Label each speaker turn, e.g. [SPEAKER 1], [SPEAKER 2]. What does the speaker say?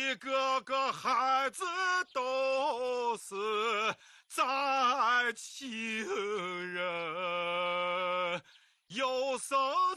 [SPEAKER 1] 一个个孩子都是在亲人，有生